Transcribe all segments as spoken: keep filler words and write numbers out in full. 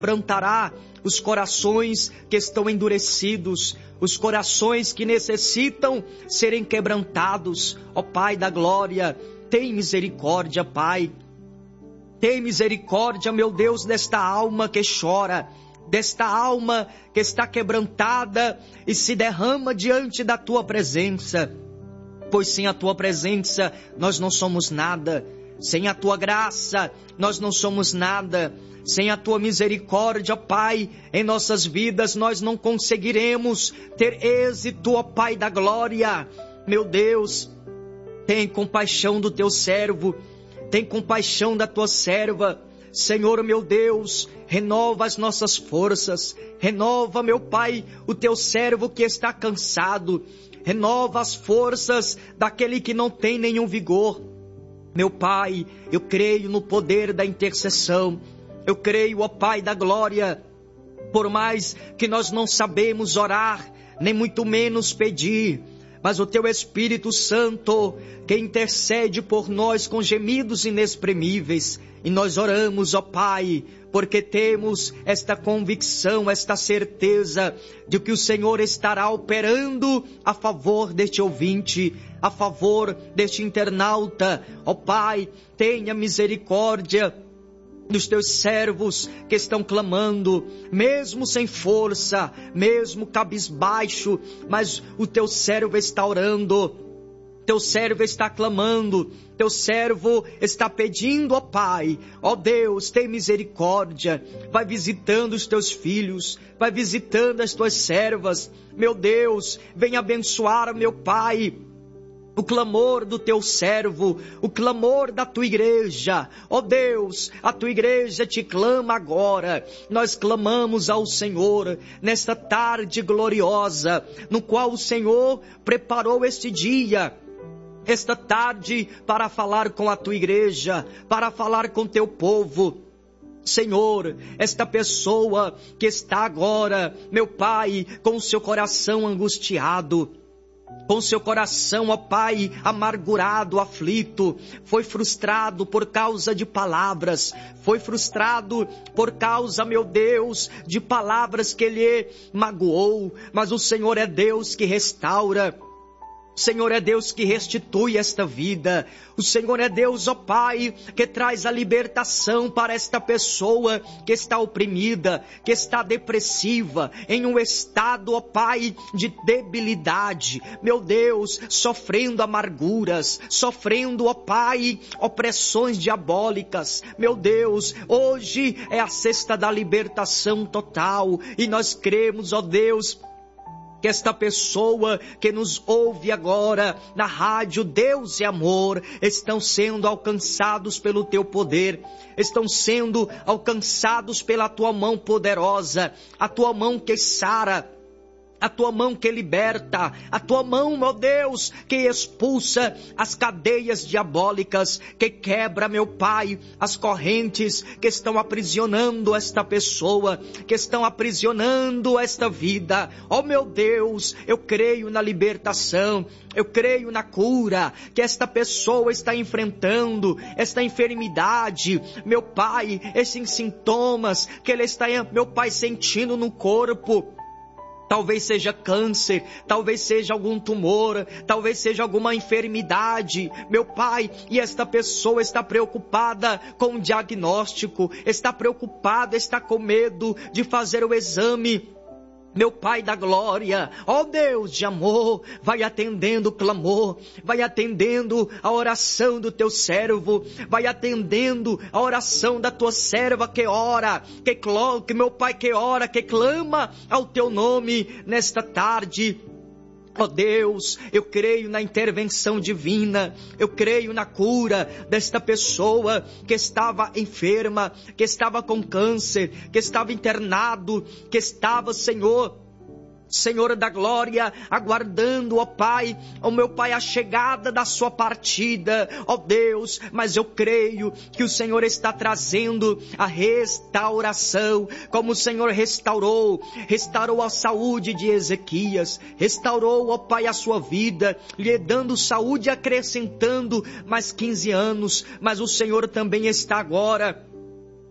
quebrantará os corações que estão endurecidos, os corações que necessitam serem quebrantados. Ó Pai da glória, tem misericórdia, Pai. Tem misericórdia, meu Deus, desta alma que chora, desta alma que está quebrantada e se derrama diante da Tua presença. Pois sem a Tua presença nós não somos nada, sem a Tua graça nós não somos nada, sem a Tua misericórdia, Pai, em nossas vidas nós não conseguiremos ter êxito, ó Pai da glória. Meu Deus, tem compaixão do Teu servo, tem compaixão da Tua serva. Senhor, meu Deus, renova as nossas forças, renova, meu Pai, o Teu servo que está cansado, renova as forças daquele que não tem nenhum vigor. Meu Pai, eu creio no poder da intercessão, eu creio, ó Pai da glória, por mais que nós não sabemos orar, nem muito menos pedir, mas o Teu Espírito Santo que intercede por nós com gemidos inexprimíveis, e nós oramos, ó Pai, porque temos esta convicção, esta certeza de que o Senhor estará operando a favor deste ouvinte, a favor deste internauta. Ó Pai, tenha misericórdia dos Teus servos que estão clamando, mesmo sem força, mesmo cabisbaixo, mas o Teu servo está orando, Teu servo está clamando, Teu servo está pedindo, ó Pai. Ó Deus, tem misericórdia, vai visitando os Teus filhos, vai visitando as Tuas servas. Meu Deus, vem abençoar, meu Pai, o clamor do Teu servo, o clamor da Tua igreja. Ó Deus, a Tua igreja te clama agora. Nós clamamos ao Senhor nesta tarde gloriosa, no qual o Senhor preparou este dia, esta tarde, para falar com a Tua igreja, para falar com Teu povo. Senhor, esta pessoa que está agora, meu Pai, com o seu coração angustiado, com seu coração, ó Pai, amargurado, aflito, foi frustrado por causa de palavras, foi frustrado por causa, meu Deus, de palavras que lhe magoou, mas o Senhor é Deus que restaura. O Senhor é Deus que restitui esta vida. O Senhor é Deus, ó Pai, que traz a libertação para esta pessoa que está oprimida, que está depressiva, em um estado, ó Pai, de debilidade. Meu Deus, sofrendo amarguras, sofrendo, ó Pai, opressões diabólicas. Meu Deus, hoje é a sexta da libertação total e nós cremos, ó Deus, que esta pessoa que nos ouve agora na rádio Deus e Amor estão sendo alcançados pelo Teu poder, estão sendo alcançados pela Tua mão poderosa, a Tua mão que sara, a Tua mão que liberta, a Tua mão, meu Deus, que expulsa as cadeias diabólicas, que quebra, meu Pai, as correntes que estão aprisionando esta pessoa, que estão aprisionando esta vida. Ó meu Deus, eu creio na libertação, eu creio na cura que esta pessoa está enfrentando, esta enfermidade, meu Pai, esses sintomas que ele está, meu Pai, sentindo no corpo. Talvez seja câncer, talvez seja algum tumor, talvez seja alguma enfermidade, meu Pai, e esta pessoa está preocupada com o diagnóstico, está preocupada, está com medo de fazer o exame. Meu Pai da glória, ó Deus de amor, vai atendendo o clamor, vai atendendo a oração do Teu servo, vai atendendo a oração da Tua serva que ora, que, clo, que meu Pai que ora, que clama ao Teu nome nesta tarde. Ó Deus, eu creio na intervenção divina, eu creio na cura desta pessoa que estava enferma, que estava com câncer, que estava internado, que estava, Senhor, Senhor da glória, aguardando, ó Pai, ó meu Pai, a chegada da sua partida, ó Deus, mas eu creio que o Senhor está trazendo a restauração, como o Senhor restaurou, restaurou a saúde de Ezequias, restaurou, ó Pai, a sua vida, lhe dando saúde, acrescentando mais quinze anos, mas o Senhor também está agora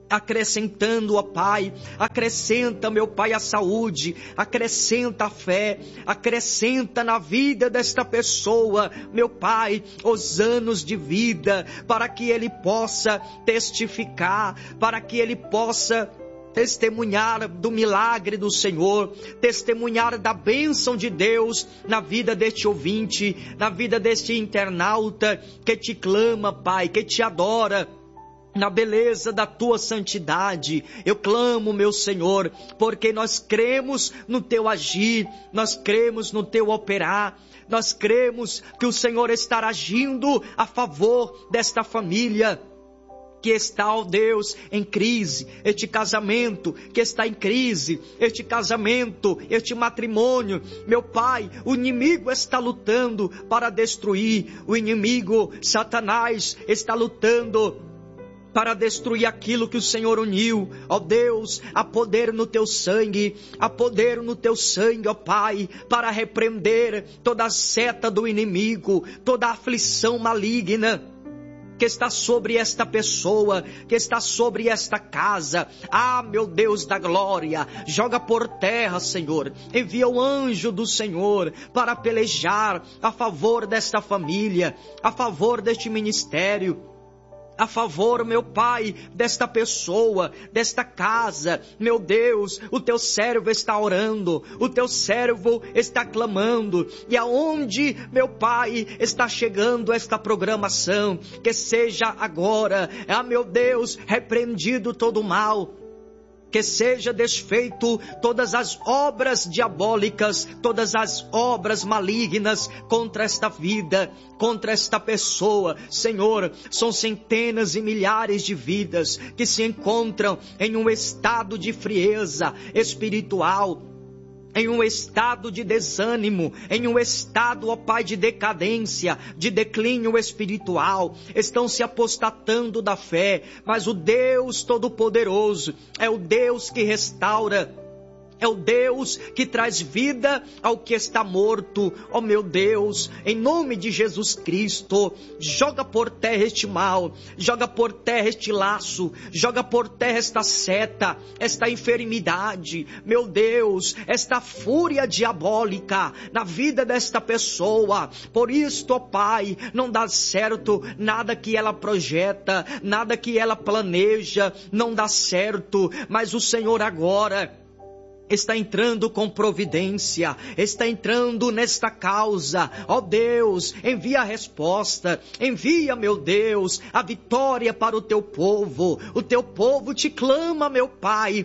acrescentando, ó Pai, acrescenta, meu Pai, a saúde, acrescenta a fé, acrescenta na vida desta pessoa, meu Pai, os anos de vida, para que ele possa testificar, para que ele possa testemunhar do milagre do Senhor, testemunhar da bênção de Deus na vida deste ouvinte, na vida deste internauta que te clama, Pai, que te adora, na beleza da tua santidade. Eu clamo, meu Senhor, porque nós cremos no teu agir, nós cremos no teu operar, nós cremos que o Senhor estará agindo a favor desta família que está, ó Deus, em crise, este casamento que está em crise, este casamento, este matrimônio, meu Pai, o inimigo está lutando para destruir, o inimigo, Satanás, está lutando para destruir aquilo que o Senhor uniu. Ó Deus, há poder no teu sangue, há poder no teu sangue, ó Pai, para repreender toda a seta do inimigo, toda a aflição maligna que está sobre esta pessoa, que está sobre esta casa. Ah, meu Deus da glória, joga por terra, Senhor, envia o anjo do Senhor para pelejar a favor desta família, a favor deste ministério, a favor, meu Pai, desta pessoa, desta casa. Meu Deus, o teu servo está orando, o teu servo está clamando, e aonde, meu Pai, está chegando esta programação, que seja agora, ah, meu Deus, repreendido todo o mal, que seja desfeito todas as obras diabólicas, todas as obras malignas contra esta vida, contra esta pessoa. Senhor, são centenas e milhares de vidas que se encontram em um estado de frieza espiritual, em um estado de desânimo, em um estado, ó Pai, de decadência, de declínio espiritual, estão se apostatando da fé, mas o Deus Todo-Poderoso é o Deus que restaura, é o Deus que traz vida ao que está morto. Ó meu Deus, em nome de Jesus Cristo, joga por terra este mal, joga por terra este laço, joga por terra esta seta, esta enfermidade, meu Deus, esta fúria diabólica na vida desta pessoa. Por isto, ó Pai, não dá certo nada que ela projeta, nada que ela planeja, não dá certo, mas o Senhor agora está entrando com providência, está entrando nesta causa. Ó Deus, envia a resposta, envia, meu Deus, a vitória para o teu povo. O teu povo te clama, meu Pai.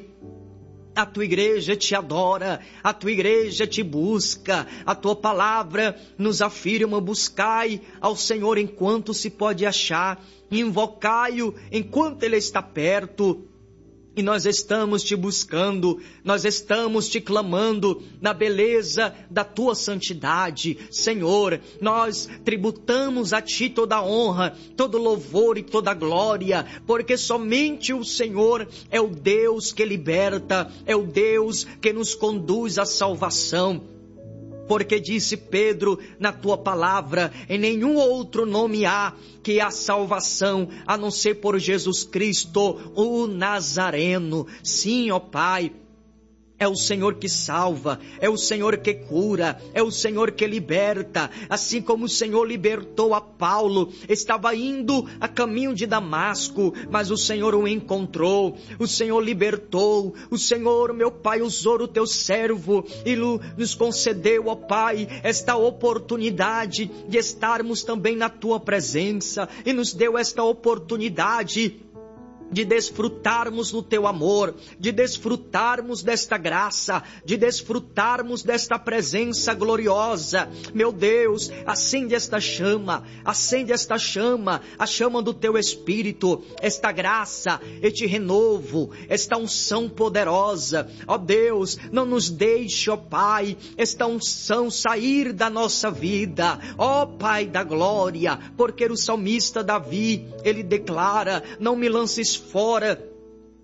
A tua igreja te adora, a tua igreja te busca, a tua palavra nos afirma: buscai ao Senhor enquanto se pode achar, invocai-o enquanto Ele está perto. E nós estamos te buscando, nós estamos te clamando na beleza da tua santidade. Senhor, nós tributamos a ti toda a honra, todo louvor e toda a glória, porque somente o Senhor é o Deus que liberta, é o Deus que nos conduz à salvação. Porque disse Pedro na tua palavra: em nenhum outro nome há que a salvação, a não ser por Jesus Cristo, o Nazareno. Sim, ó Pai, é o Senhor que salva, é o Senhor que cura, é o Senhor que liberta. Assim como o Senhor libertou a Paulo, estava indo a caminho de Damasco, mas o Senhor o encontrou, o Senhor libertou, o Senhor, meu Pai, usou o teu servo e nos concedeu, ó Pai, esta oportunidade de estarmos também na tua presença, e nos deu esta oportunidade de desfrutarmos do teu amor, de desfrutarmos desta graça, de desfrutarmos desta presença gloriosa. Meu Deus, acende esta chama, acende esta chama, a chama do teu Espírito, esta graça, este renovo, esta unção poderosa. Ó Deus, não nos deixe, ó Pai, esta unção sair da nossa vida, ó Pai da glória, porque o salmista Davi, ele declara: não me lances fora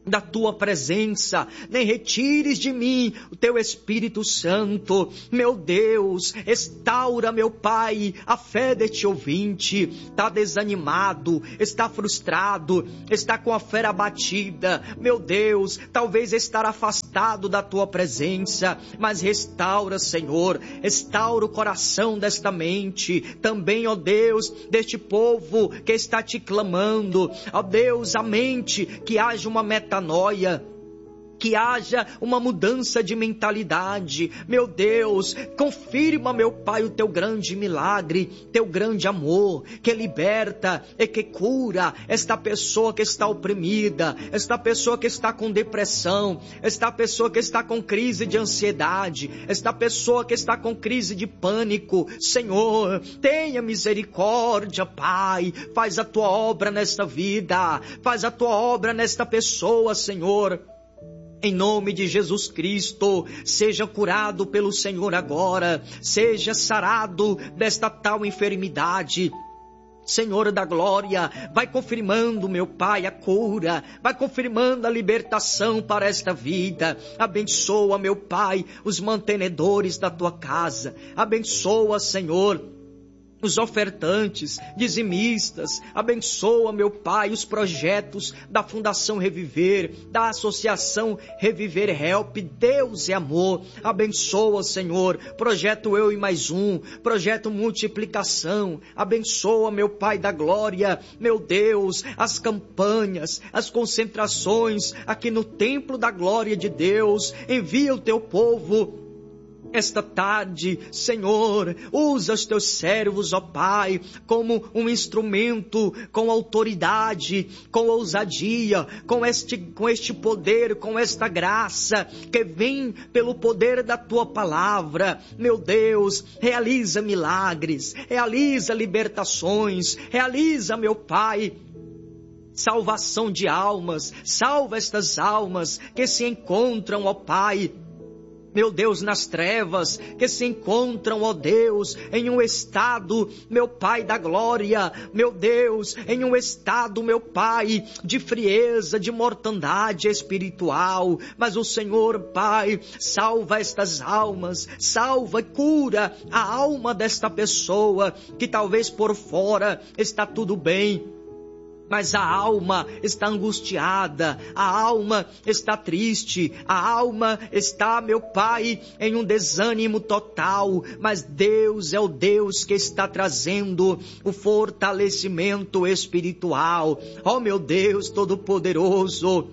da tua presença, nem retires de mim o teu Espírito Santo. Meu Deus, restaura, meu Pai, a fé deste ouvinte. Está desanimado, está frustrado, está com a fé abatida. Meu Deus, talvez estar afastado da tua presença, mas restaura, Senhor, restaura o coração desta mente, também, ó Deus, deste povo que está te clamando. Ó Deus, a mente, que haja uma metanoia, que haja uma mudança de mentalidade. Meu Deus, confirma, meu Pai, o teu grande milagre, teu grande amor, que liberta e que cura esta pessoa que está oprimida, esta pessoa que está com depressão, esta pessoa que está com crise de ansiedade, esta pessoa que está com crise de pânico. Senhor, tenha misericórdia, Pai, faz a tua obra nesta vida, faz a tua obra nesta pessoa, Senhor. Em nome de Jesus Cristo, seja curado pelo Senhor agora, seja sarado desta tal enfermidade. Senhor da glória, vai confirmando, meu Pai, a cura, vai confirmando a libertação para esta vida. Abençoa, meu Pai, os mantenedores da tua casa. Abençoa, Senhor, os ofertantes, dizimistas. Abençoa, meu Pai, os projetos da Fundação Reviver, da Associação Reviver Help. Deus é amor. Abençoa, Senhor, projeto Eu e Mais Um, projeto Multiplicação. Abençoa, meu Pai da glória, meu Deus, as campanhas, as concentrações aqui no Templo da Glória de Deus. Envia o teu povo esta tarde, Senhor, usa os teus servos, ó Pai, como um instrumento, com autoridade, com ousadia, com este, com este poder, com esta graça, que vem pelo poder da tua palavra. Meu Deus, realiza milagres, realiza libertações, realiza, meu Pai, salvação de almas. Salva estas almas que se encontram, ó Pai, meu Deus, nas trevas, que se encontram, ó Deus, em um estado, meu Pai da glória, meu Deus, em um estado, meu Pai, de frieza, de mortandade espiritual. Mas o Senhor, Pai, salva estas almas, salva e cura a alma desta pessoa, que talvez por fora está tudo bem, mas a alma está angustiada, a alma está triste, a alma está, meu Pai, em um desânimo total. Mas Deus é o Deus que está trazendo o fortalecimento espiritual. Ó, meu Deus Todo-Poderoso,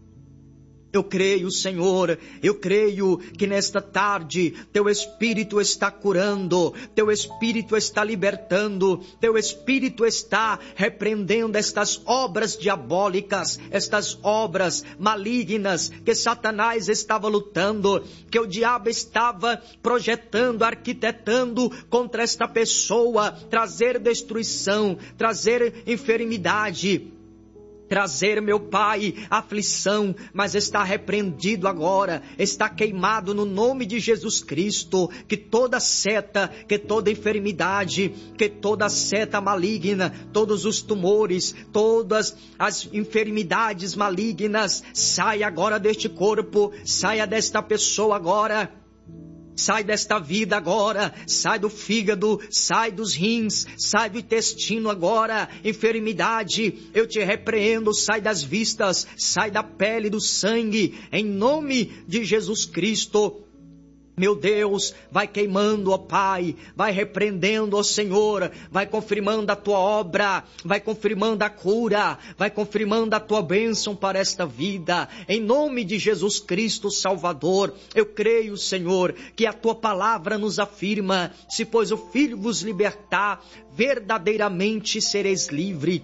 eu creio, Senhor, eu creio que nesta tarde teu Espírito está curando, teu Espírito está libertando, teu Espírito está repreendendo estas obras diabólicas, estas obras malignas que Satanás estava lutando, que o diabo estava projetando, arquitetando contra esta pessoa, trazer destruição, trazer enfermidade, trazer, meu Pai, aflição. Mas está repreendido agora, está queimado no nome de Jesus Cristo. Que toda seta, que toda enfermidade, que toda seta maligna, todos os tumores, todas as enfermidades malignas, saia agora deste corpo, saia desta pessoa agora. Sai desta vida agora, sai do fígado, sai dos rins, sai do intestino agora. Enfermidade, eu te repreendo, sai das vistas, sai da pele, do sangue, em nome de Jesus Cristo. Meu Deus, vai queimando, ó Pai, vai repreendendo, ó Senhor, vai confirmando a tua obra, vai confirmando a cura, vai confirmando a tua bênção para esta vida, em nome de Jesus Cristo Salvador. Eu creio, Senhor, que a tua palavra nos afirma: se pois o Filho vos libertar, verdadeiramente sereis livre.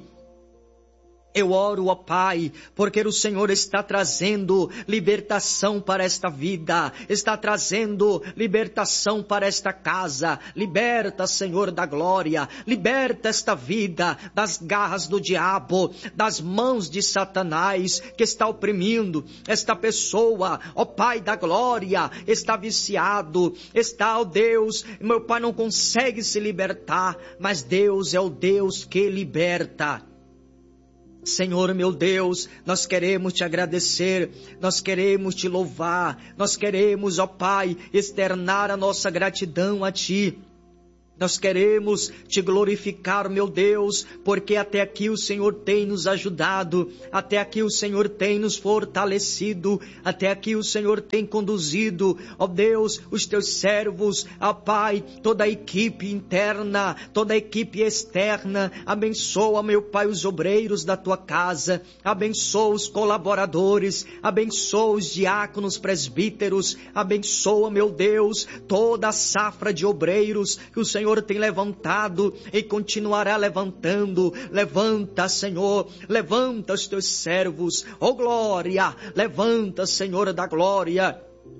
Eu oro, ó Pai, porque o Senhor está trazendo libertação para esta vida, está trazendo libertação para esta casa. Liberta, Senhor da glória, liberta esta vida das garras do diabo, das mãos de Satanás que está oprimindo esta pessoa. Ó Pai da glória, está viciado, está, ó Deus, meu Pai, não consegue se libertar, mas Deus é o Deus que liberta. Senhor meu Deus, nós queremos te agradecer, nós queremos te louvar, nós queremos, ó Pai, externar a nossa gratidão a Ti. Nós queremos te glorificar, meu Deus, porque até aqui o Senhor tem nos ajudado, até aqui o Senhor tem nos fortalecido, até aqui o Senhor tem conduzido, ó Deus, os teus servos, ó Pai, toda a equipe interna, toda a equipe externa. Abençoa, meu Pai, os obreiros da tua casa, abençoa os colaboradores, abençoa os diáconos, presbíteros, abençoa, meu Deus, toda a safra de obreiros que o Senhor tem levantado e continuará levantando. Levanta, Senhor, levanta os teus servos, ó glória, levanta, Senhor da glória.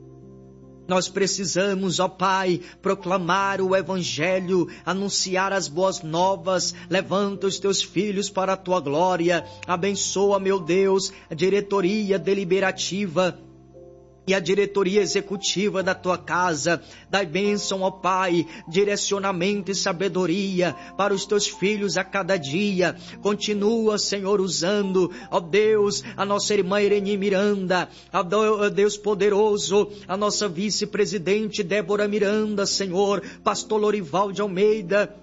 Nós precisamos, ó Pai, proclamar o Evangelho, anunciar as boas novas. Levanta os teus filhos para a tua glória. Abençoa, meu Deus, a diretoria deliberativa e a diretoria executiva da tua casa. Dai bênção, ó Pai, direcionamento e sabedoria para os teus filhos a cada dia. Continua, Senhor, usando, ó Deus, a nossa irmã Irene Miranda, ó Deus poderoso, a nossa vice-presidente Débora Miranda, Senhor, pastor Lorival de Almeida.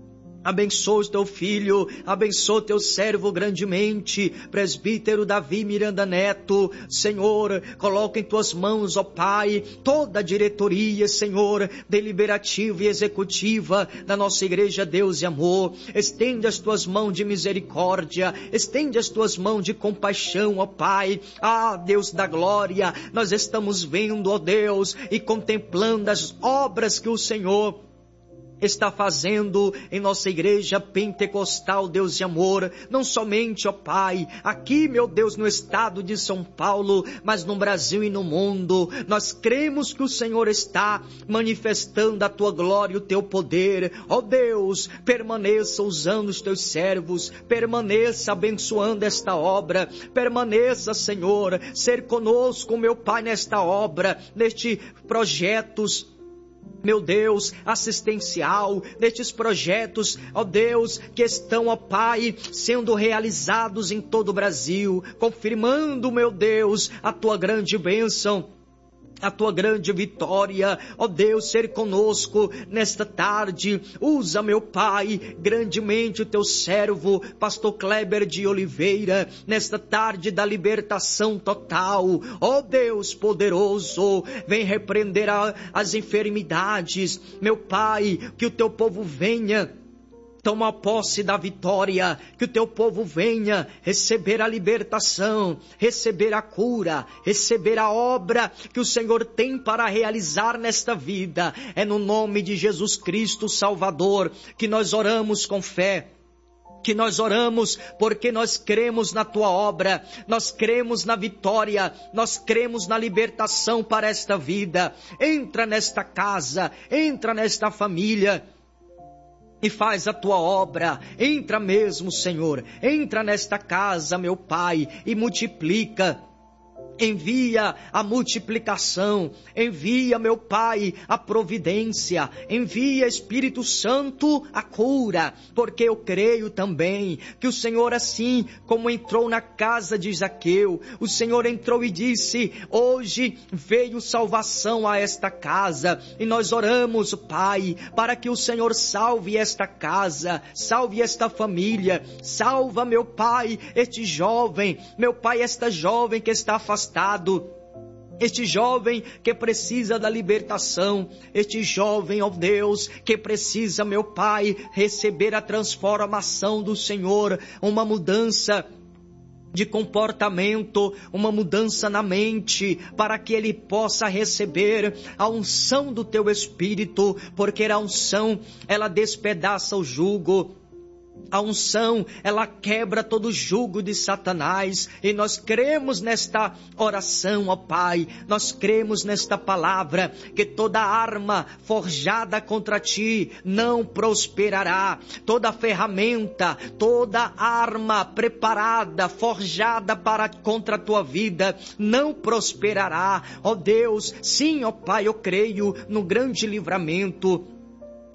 Abençoa o teu filho, abençoa teu servo grandemente, presbítero Davi Miranda Neto. Senhor, coloca em tuas mãos, ó Pai, toda a diretoria, Senhor, deliberativa e executiva da nossa igreja Deus e Amor. Estende as tuas mãos de misericórdia, estende as tuas mãos de compaixão, ó Pai. Ah, Deus da glória, nós estamos vendo, ó Deus, e contemplando as obras que o Senhor está fazendo em nossa igreja pentecostal, Deus de amor, não somente, ó Pai, aqui, meu Deus, no estado de São Paulo, mas no Brasil e no mundo. Nós cremos que o Senhor está manifestando a tua glória e o teu poder. Ó Deus, permaneça usando os teus servos, permaneça abençoando esta obra, permaneça, Senhor, ser conosco, meu Pai, nesta obra, neste projetos, meu Deus, assistencial, nestes projetos, ó Deus, que estão, ó Pai, sendo realizados em todo o Brasil, confirmando, meu Deus, a tua grande bênção, a tua grande vitória. Ó Deus, ser conosco nesta tarde. Usa, meu Pai, grandemente o teu servo, pastor Kleber de Oliveira, nesta tarde da libertação total. Ó Deus poderoso, vem repreender a, as enfermidades, meu Pai, que o teu povo venha toma posse da vitória, que o teu povo venha receber a libertação, receber a cura, receber a obra que o Senhor tem para realizar nesta vida. É no nome de Jesus Cristo Salvador que nós oramos com fé, que nós oramos porque nós cremos na tua obra, nós cremos na vitória, nós cremos na libertação para esta vida. Entra nesta casa, entra nesta família e faz a tua obra. Entra mesmo, Senhor, entra nesta casa, meu Pai, e multiplica. Envia a multiplicação, envia, meu Pai, a providência, envia, Espírito Santo, a cura, porque eu creio também que o Senhor, assim como entrou na casa de Zaqueu, o Senhor entrou e disse: hoje veio salvação a esta casa, e nós oramos, Pai, para que o Senhor salve esta casa, salve esta família, salva, meu Pai, este jovem, meu Pai, esta jovem que está afastada, este jovem que precisa da libertação, este jovem, ó Deus, que precisa, meu Pai, receber a transformação do Senhor, uma mudança de comportamento, uma mudança na mente, para que ele possa receber a unção do teu Espírito, porque a unção, ela despedaça o jugo. A unção, ela quebra todo jugo de Satanás, e nós cremos nesta oração, ó Pai, nós cremos nesta palavra, que toda arma forjada contra ti não prosperará, toda ferramenta, toda arma preparada, forjada para contra a tua vida, não prosperará, ó Deus. Sim, ó Pai, eu creio no grande livramento.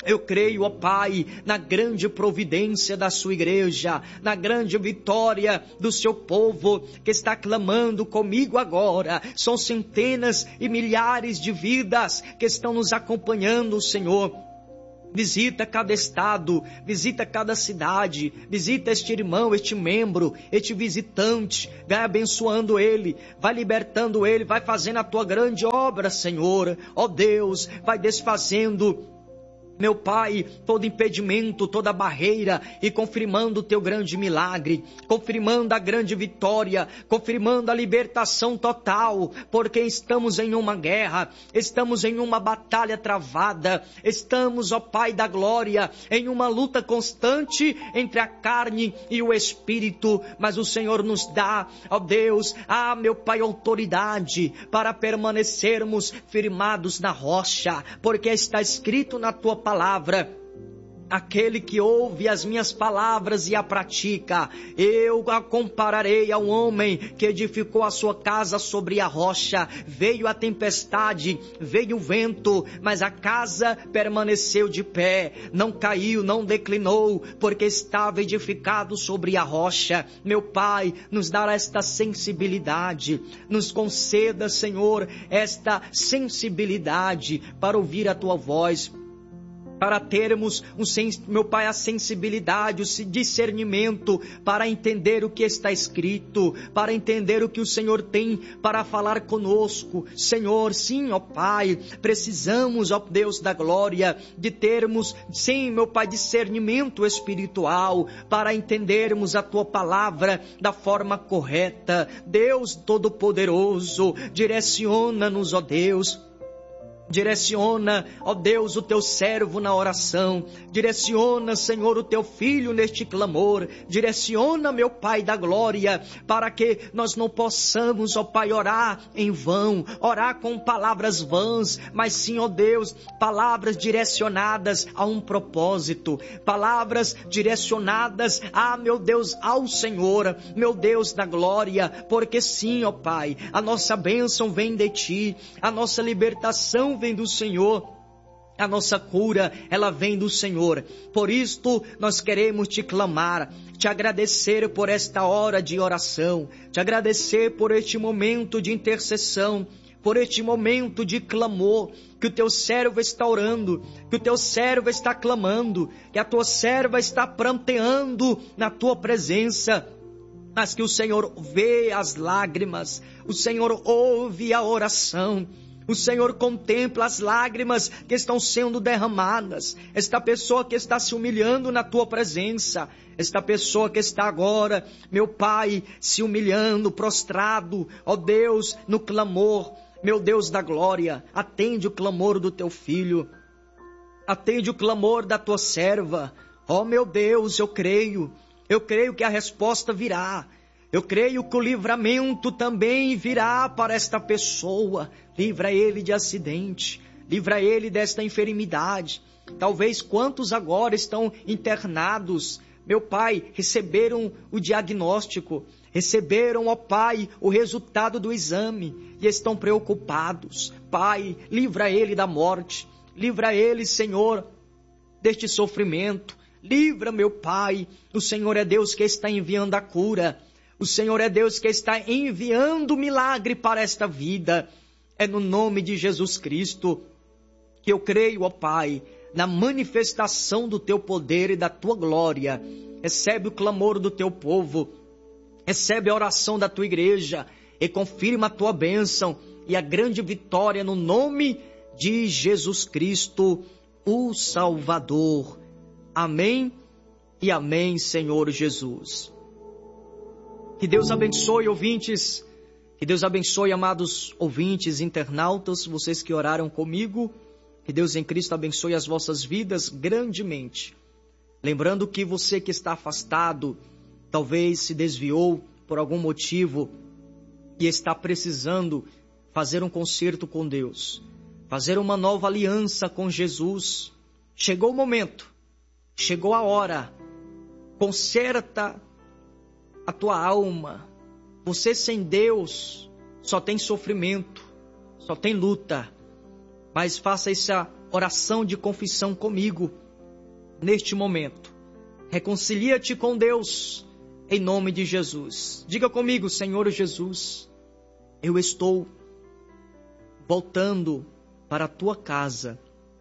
Eu creio, ó Pai, na grande providência da sua igreja, na grande vitória do seu povo que está clamando comigo agora. São centenas e milhares de vidas que estão nos acompanhando, Senhor. Visita cada estado, visita cada cidade, visita este irmão, este membro, este visitante, vai abençoando ele, vai libertando ele, vai fazendo a tua grande obra, Senhor. Ó Deus, vai desfazendo, meu Pai, todo impedimento, toda barreira e confirmando o teu grande milagre, confirmando a grande vitória, confirmando a libertação total, porque estamos em uma guerra, estamos em uma batalha travada, estamos, ó Pai da glória, em uma luta constante entre a carne e o espírito, mas o Senhor nos dá, ó Deus, ah, meu Pai, autoridade para permanecermos firmados na rocha, porque está escrito na tua palavra: aquele que ouve as minhas palavras e a pratica, eu a compararei ao homem que edificou a sua casa sobre a rocha. Veio a tempestade, veio o vento, mas a casa permaneceu de pé, não caiu, não declinou, porque estava edificado sobre a rocha. Meu Pai, nos dá esta sensibilidade, nos conceda, Senhor, esta sensibilidade para ouvir a tua voz, para termos, um, meu Pai, a sensibilidade, o discernimento para entender o que está escrito, para entender o que o Senhor tem para falar conosco. Senhor, sim, ó Pai, precisamos, ó Deus da glória, de termos, sim, meu Pai, discernimento espiritual para entendermos a Tua palavra da forma correta. Deus Todo-Poderoso, direciona-nos, ó Deus. Direciona, ó Deus, o teu servo na oração. Direciona, Senhor, o teu filho neste clamor. Direciona, meu Pai da glória, para que nós não possamos, ó Pai, orar em vão, orar com palavras vãs, mas sim, ó Deus, palavras direcionadas a um propósito, palavras direcionadas, ah, meu Deus, ao Senhor, meu Deus da glória, porque sim, ó Pai, a nossa bênção vem de Ti, a nossa libertação vem do Senhor, a nossa cura, ela vem do Senhor. Por isto nós queremos te clamar, te agradecer por esta hora de oração, te agradecer por este momento de intercessão, por este momento de clamor, que o teu servo está orando, que o teu servo está clamando, que a tua serva está pranteando na tua presença, mas que o Senhor vê as lágrimas, o Senhor ouve a oração, o Senhor contempla as lágrimas que estão sendo derramadas. Esta pessoa que está se humilhando na tua presença, esta pessoa que está agora, meu Pai, se humilhando, prostrado, ó Deus, no clamor, meu Deus da glória, atende o clamor do teu filho, atende o clamor da tua serva. Ó meu Deus, eu creio, eu creio que a resposta virá. Eu creio que o livramento também virá para esta pessoa. Livra ele de acidente, livra ele desta enfermidade. Talvez quantos agora estão internados, meu Pai, receberam o diagnóstico, receberam, ó Pai, o resultado do exame e estão preocupados. Pai, livra ele da morte, livra ele, Senhor, deste sofrimento. Livra, meu Pai, o Senhor é Deus que está enviando a cura. O Senhor é Deus que está enviando milagre para esta vida. É no nome de Jesus Cristo que eu creio, ó Pai, na manifestação do Teu poder e da Tua glória. Recebe o clamor do Teu povo, recebe a oração da Tua igreja e confirma a Tua bênção e a grande vitória no nome de Jesus Cristo, o Salvador. Amém e amém, Senhor Jesus. Que Deus abençoe, ouvintes, que Deus abençoe, amados ouvintes, internautas, vocês que oraram comigo, que Deus em Cristo abençoe as vossas vidas grandemente. Lembrando que você que está afastado, talvez se desviou por algum motivo e está precisando fazer um concerto com Deus, fazer uma nova aliança com Jesus. Chegou o momento, chegou a hora, conserta a tua alma. Você sem Deus só tem sofrimento, só tem luta. Mas faça essa oração de confissão comigo neste momento. Reconcilia-te com Deus em nome de Jesus. Diga comigo: Senhor Jesus, eu estou voltando para a tua casa.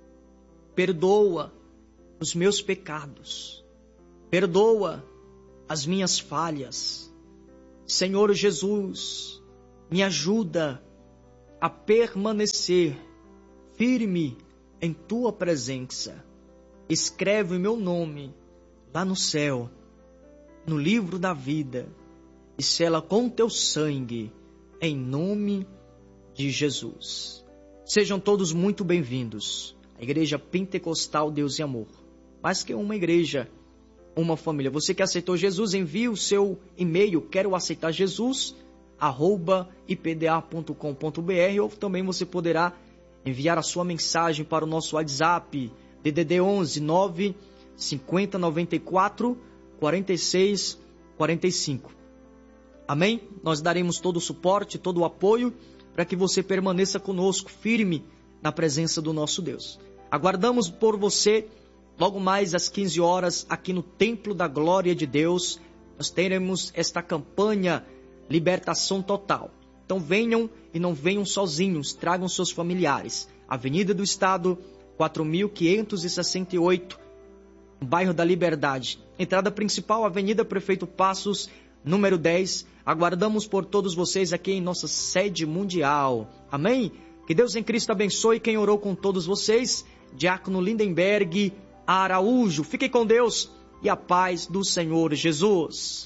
Perdoa os meus pecados. Perdoa as minhas falhas. Senhor Jesus, me ajuda a permanecer firme em tua presença. Escreve o meu nome lá no céu, no livro da vida, e sela com teu sangue, em nome de Jesus. Sejam todos muito bem-vindos à Igreja Pentecostal Deus e Amor. Mais que uma igreja, uma família. Você que aceitou Jesus, envie o seu e-mail, quero aceitar Jesus, arroba i p d a ponto com ponto b r, ou também você poderá enviar a sua mensagem para o nosso WhatsApp, D D D onze nove cinquenta noventa e quatro quarenta e seis quarenta e cinco. Amém? Nós daremos todo o suporte, todo o apoio para que você permaneça conosco, firme na presença do nosso Deus. Aguardamos por você logo mais às quinze horas aqui no Templo da Glória de Deus. Nós teremos esta campanha Libertação Total. Então venham e não venham sozinhos, tragam seus familiares. Avenida do Estado, quatro mil quinhentos e sessenta e oito, bairro da Liberdade. Entrada principal, Avenida Prefeito Passos, número dez. Aguardamos por todos vocês aqui em nossa sede mundial. Amém? Que Deus em Cristo abençoe quem orou com todos vocês. Diácono Lindenberg Araújo. Fiquem com Deus e a paz do Senhor Jesus.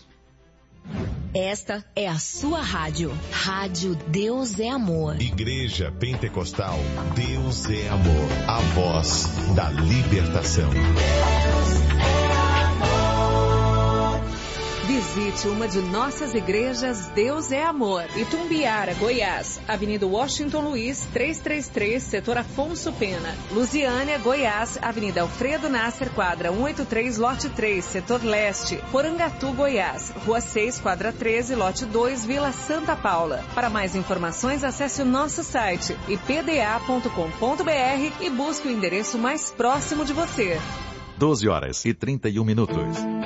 Esta é a sua rádio. Rádio Deus é Amor. Igreja Pentecostal Deus é Amor. A voz da libertação. Visite uma de nossas igrejas Deus é Amor. Itumbiara, Goiás. Avenida Washington Luiz, trezentos e trinta e três, Setor Afonso Pena. Lusiânia, Goiás. Avenida Alfredo Nasser, quadra cento e oitenta e três, lote três, Setor Leste. Porangatu, Goiás. Rua seis, quadra treze, lote dois, Vila Santa Paula. Para mais informações, acesse o nosso site i p d a ponto com ponto b r e busque o endereço mais próximo de você. doze horas e trinta e um minutos.